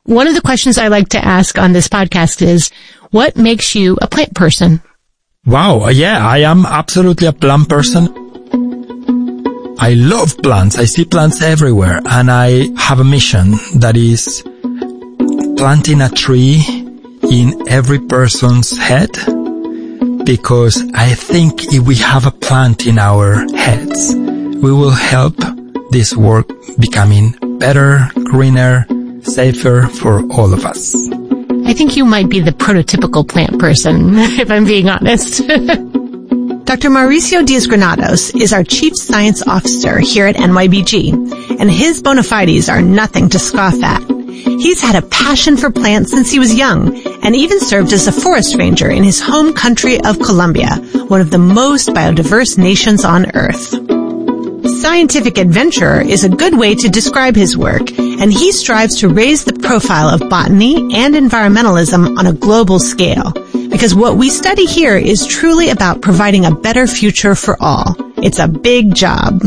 One of the questions I like to ask on this podcast is, what makes you a plant person? Wow, yeah, I am absolutely a plant person. I love plants. I see plants everywhere, and I have a mission that is planting a tree in every person's head, because I think if we have a plant in our heads, we will help this world becoming better, greener, safer for all of us. I think you might be the prototypical plant person, if I'm being honest. Dr. Mauricio Diaz-Granados is our Chief Science Officer here at NYBG, and his bona fides are nothing to scoff at. He's had a passion for plants since he was young, and even served as a forest ranger in his home country of Colombia, one of the most biodiverse nations on Earth. Scientific adventurer is a good way to describe his work, and he strives to raise the profile of botany and environmentalism on a global scale, because what we study here is truly about providing a better future for all. It's a big job.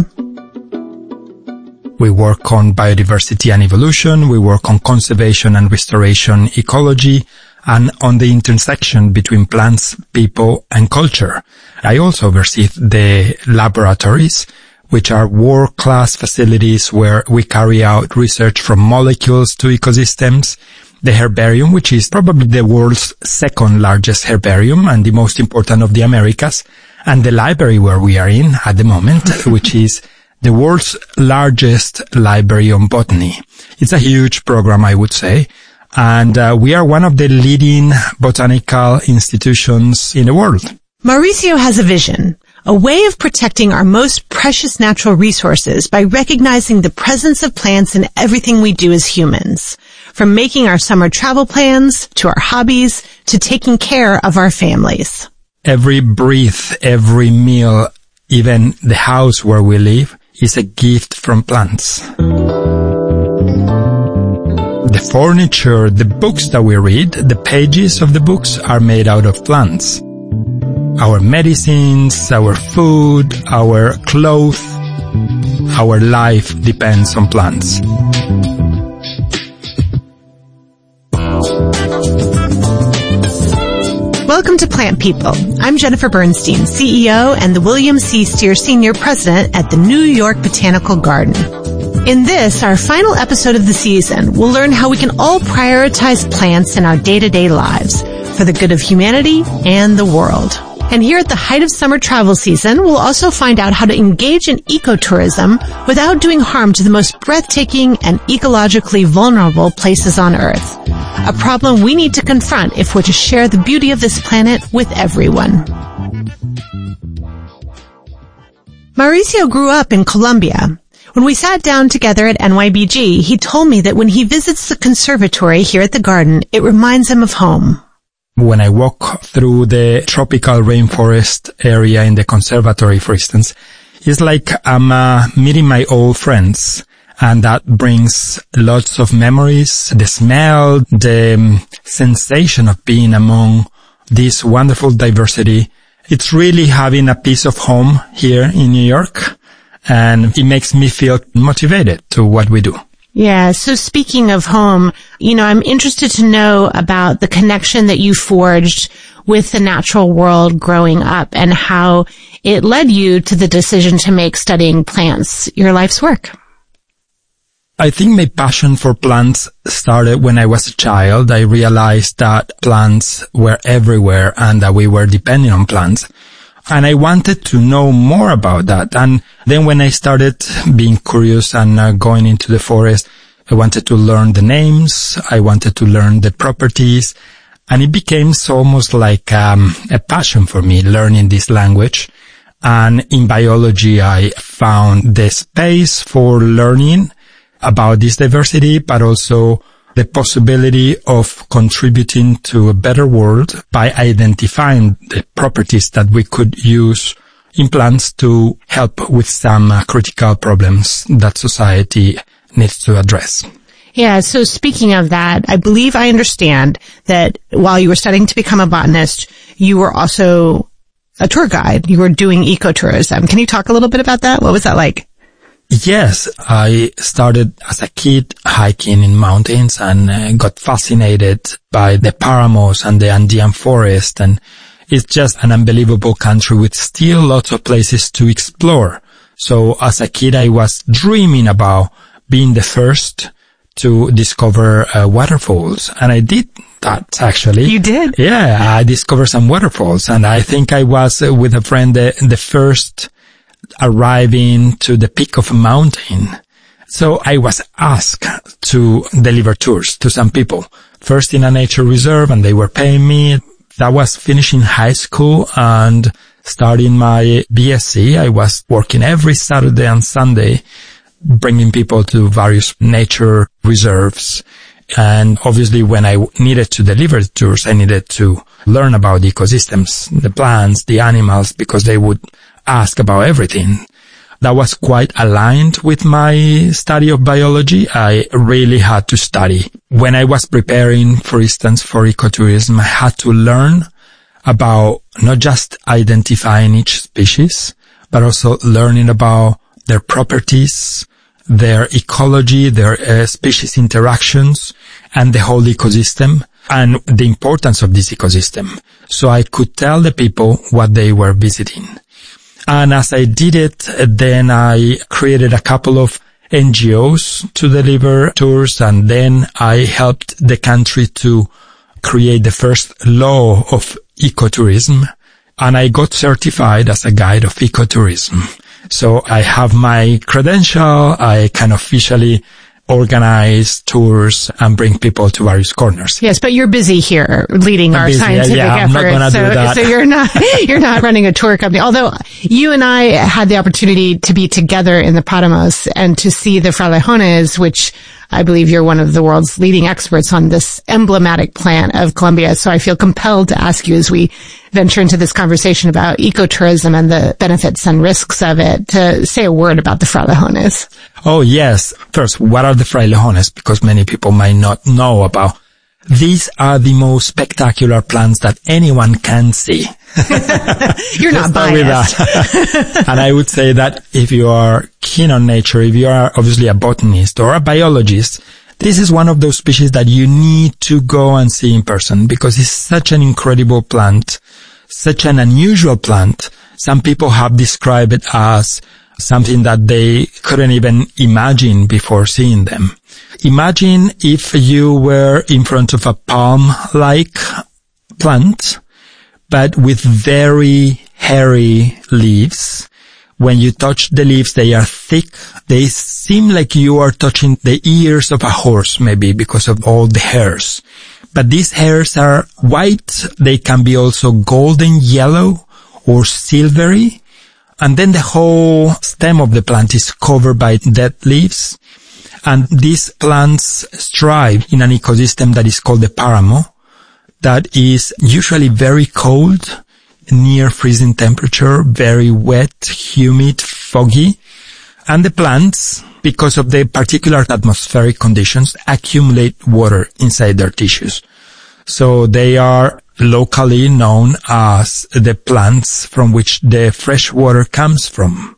We work on biodiversity and evolution, we work on conservation and restoration ecology, and on the intersection between plants, people, and culture. I also oversee the laboratories, which are world-class facilities where we carry out research from molecules to ecosystems, the herbarium, which is probably the world's second largest herbarium and the most important of the Americas, and the library where we are in at the moment, which is the world's largest library on botany. It's a huge program, I would say, and we are one of the leading botanical institutions in the world. Mauricio has a vision, a way of protecting our most precious natural resources by recognizing the presence of plants in everything we do as humans, from making our summer travel plans, to our hobbies, to taking care of our families. Every breath, every meal, even the house where we live, is a gift from plants. The furniture, the books that we read, the pages of the books are made out of plants. Our medicines, our food, our clothes, our life depends on plants. Welcome to Plant People. I'm Jennifer Bernstein, CEO and the William C. Steer Sr. President at the New York Botanical Garden. In this, our final episode of the season, we'll learn how we can all prioritize plants in our day-to-day lives for the good of humanity and the world. And here at the height of summer travel season, we'll also find out how to engage in ecotourism without doing harm to the most breathtaking and ecologically vulnerable places on Earth. A problem we need to confront if we're to share the beauty of this planet with everyone. Mauricio grew up in Colombia. When we sat down together at NYBG, he told me that when he visits the conservatory here at the garden, it reminds him of home. When I walk through the tropical rainforest area in the conservatory, for instance, it's like I'm meeting my old friends, and that brings lots of memories, the smell, the sensation of being among this wonderful diversity. It's really having a piece of home here in New York, and it makes me feel motivated to what we do. Yeah. So speaking of home, I'm interested to know about the connection that you forged with the natural world growing up and how it led you to the decision to make studying plants your life's work. I think my passion for plants started when I was a child. I realized that plants were everywhere and that we were depending on plants. And I wanted to know more about that. And then when I started being curious and going into the forest, I wanted to learn the names. I wanted to learn the properties. And it became almost like a passion for me, learning this language. And in biology, I found the space for learning about this diversity, but also the possibility of contributing to a better world by identifying the properties that we could use in plants to help with some critical problems that society needs to address. Yeah, so speaking of that, I believe I understand that while you were studying to become a botanist, you were also a tour guide. You were doing ecotourism. Can you talk a little bit about that? What was that like? Yes, I started as a kid hiking in mountains and got fascinated by the Paramos and the Andean forest, and it's just an unbelievable country with still lots of places to explore. So as a kid, I was dreaming about being the first to discover waterfalls, and I did that actually. You did? Yeah, I discovered some waterfalls, and I think I was with a friend the first arriving to the peak of a mountain. So I was asked to deliver tours to some people, first in a nature reserve, and they were paying me. That was finishing high school and starting my BSc. I was working every Saturday and Sunday, bringing people to various nature reserves. And obviously when I needed to deliver tours, I needed to learn about the ecosystems, the plants, the animals, because they would ask about everything. That was quite aligned with my study of biology. I really had to study. When I was preparing, for instance, for ecotourism, I had to learn about not just identifying each species, but also learning about their properties, their ecology, their species interactions, and the whole ecosystem, and the importance of this ecosystem. So I could tell the people what they were visiting. And as I did it, then I created a couple of NGOs to deliver tours, and then I helped the country to create the first law of ecotourism, and I got certified as a guide of ecotourism. So I have my credential, I can officially organize tours and bring people to various corners. Yes, but you're busy here leading our scientific I'm effort. Not do that. So you're not running a tour company. Although you and I had the opportunity to be together in the Paramos and to see the frailejones, which I believe you're one of the world's leading experts on this emblematic plant of Colombia. So I feel compelled to ask you, as we venture into this conversation about ecotourism and the benefits and risks of it, to say a word about the frailejones. Oh, yes. First, what are the frailejones? Because many people might not know about. These are the most spectacular plants that anyone can see. You're not biased. And I would say that if you are keen on nature, if you are obviously a botanist or a biologist, this is one of those species that you need to go and see in person, because it's such an incredible plant, such an unusual plant. Some people have described it as something that they couldn't even imagine before seeing them. Imagine if you were in front of a palm-like plant, but with very hairy leaves. When you touch the leaves, they are thick. They seem like you are touching the ears of a horse, maybe because of all the hairs. But these hairs are white. They can be also golden yellow or silvery. And then the whole stem of the plant is covered by dead leaves. And these plants strive in an ecosystem that is called the Paramo, that is usually very cold, near freezing temperature, very wet, humid, foggy. And the plants, because of the particular atmospheric conditions, accumulate water inside their tissues. So they are locally known as the plants from which the fresh water comes from.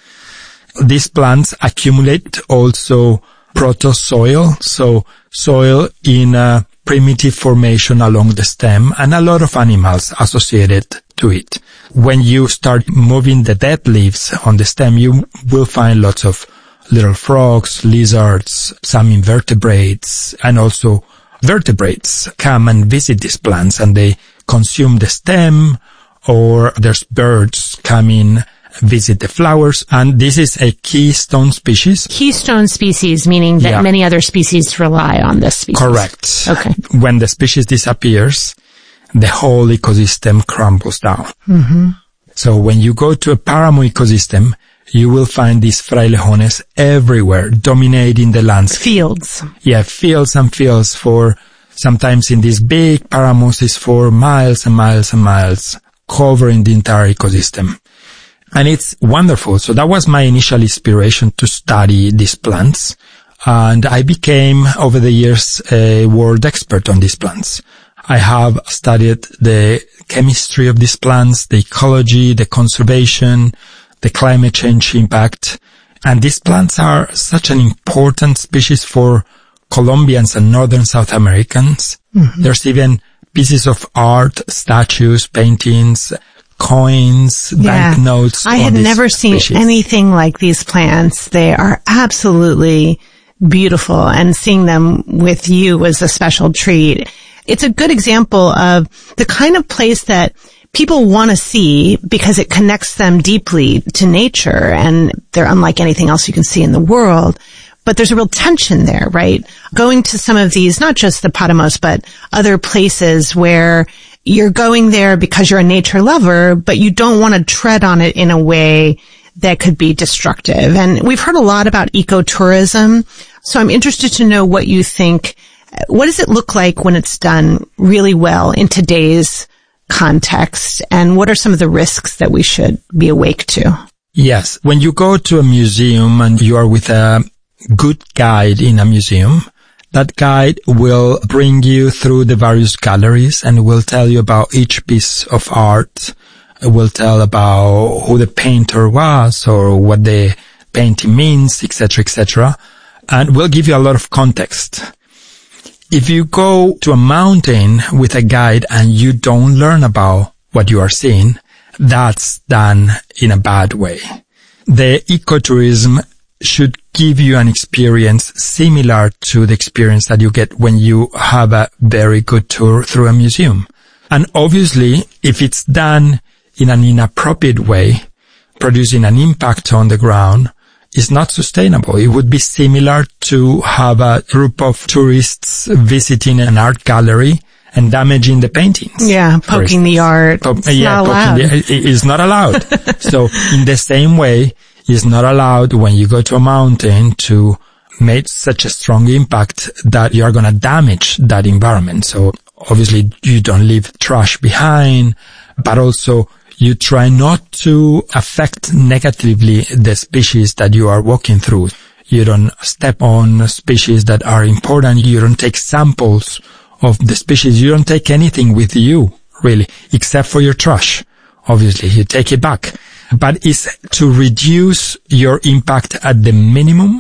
These plants accumulate also protosoil, so soil in a primitive formation along the stem, and a lot of animals associated to it. When you start moving the dead leaves on the stem, you will find lots of little frogs, lizards, some invertebrates, and also vertebrates come and visit these plants, and they consume the stem, or there's birds coming visit the flowers, and this is a keystone species. Keystone species, meaning that many other species rely on this species. Correct. Okay. When the species disappears, the whole ecosystem crumbles down. Mm-hmm. So when you go to a Paramo ecosystem, you will find these frailejones everywhere, dominating the landscape. Fields. Yeah, fields and fields for, sometimes in these big Paramos is for miles and miles and miles, covering the entire ecosystem. And it's wonderful. So that was my initial inspiration to study these plants. And I became, over the years, a world expert on these plants. I have studied the chemistry of these plants, the ecology, the conservation, the climate change impact. And these plants are such an important species for Colombians and northern South Americans. Mm-hmm. There's even pieces of art, statues, paintings, coins, banknotes. I had never seen anything like these plants. They are absolutely beautiful, and seeing them with you was a special treat. It's a good example of the kind of place that people want to see because it connects them deeply to nature, and they're unlike anything else you can see in the world. But there's a real tension there, right? Going to some of these, not just the Patamos, but other places where you're going there because you're a nature lover, but you don't want to tread on it in a way that could be destructive. And we've heard a lot about ecotourism. So I'm interested to know what you think. What does it look like when it's done really well in today's context? And what are some of the risks that we should be awake to? Yes. When you go to a museum and you are with a good guide in a museum, that guide will bring you through the various galleries and will tell you about each piece of art. It will tell about who the painter was or what the painting means, etc., etc., and will give you a lot of context. If you go to a mountain with a guide and you don't learn about what you are seeing, that's done in a bad way. The ecotourism should give you an experience similar to the experience that you get when you have a very good tour through a museum. And obviously, if it's done in an inappropriate way, producing an impact on the ground, is not sustainable. It would be similar to have a group of tourists visiting an art gallery and damaging the paintings. Yeah, poking the art. It's not allowed. So in the same way, it's not allowed when you go to a mountain to make such a strong impact that you are going to damage that environment. So obviously you don't leave trash behind, but also you try not to affect negatively the species that you are walking through. You don't step on species that are important. You don't take samples of the species. You don't take anything with you, really, except for your trash. Obviously, you take it back. But it's to reduce your impact at the minimum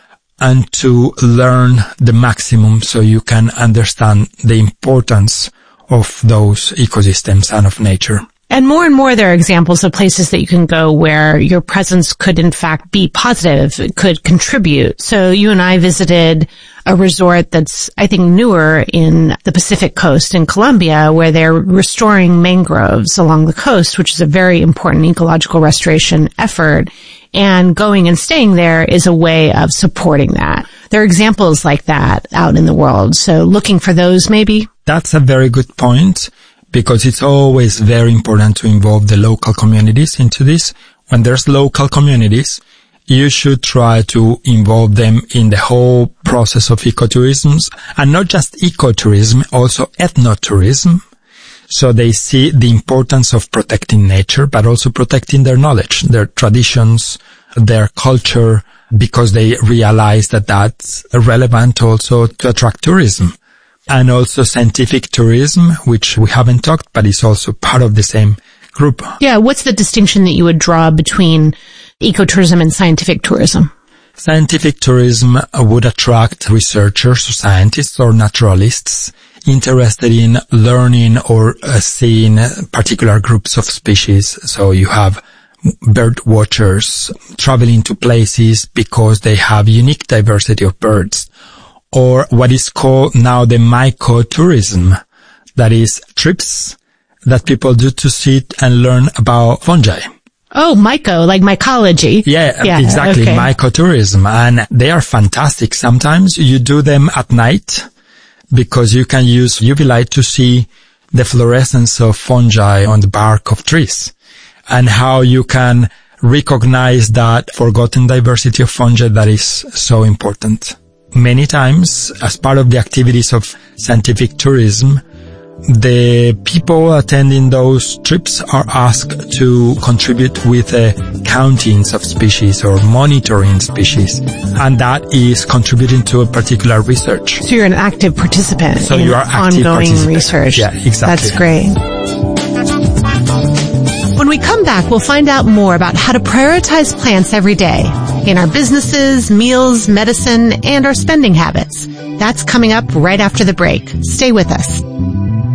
and to learn the maximum so you can understand the importance of those ecosystems and of nature. And more there are examples of places that you can go where your presence could in fact be positive, could contribute. So you and I visited a resort that's, I think, newer in the Pacific coast in Colombia, where they're restoring mangroves along the coast, which is a very important ecological restoration effort. And going and staying there is a way of supporting that. There are examples like that out in the world. So looking for those maybe? That's a very good point, because it's always very important to involve the local communities into this. When there's local communities, you should try to involve them in the whole process of ecotourism, and not just ecotourism, also ethnotourism. So they see the importance of protecting nature, but also protecting their knowledge, their traditions, their culture, because they realize that that's relevant also to attract tourism. And also scientific tourism, which we haven't talked, but is also part of the same group. Yeah, what's the distinction that you would draw between ecotourism and scientific tourism? Scientific tourism would attract researchers or scientists or naturalists interested in learning or seeing particular groups of species. So you have bird watchers traveling to places because they have unique diversity of birds. Or what is called now the mycotourism, that is trips that people do to sit and learn about fungi. Oh, myco, like mycology. Yeah, exactly, okay. Mycotourism. And they are fantastic. Sometimes you do them at night because you can use UV light to see the fluorescence of fungi on the bark of trees, and how you can recognize that forgotten diversity of fungi that is so important. Many times, as part of the activities of scientific tourism, the people attending those trips are asked to contribute with countings of species or monitoring species, and that is contributing to a particular research. So you're an active participant so in you are active ongoing research. Yeah, exactly. That's great. When When we come back, we'll find out more about how to prioritize plants every day in our businesses, meals, medicine, and our spending habits. That's coming up right after the break. Stay with us.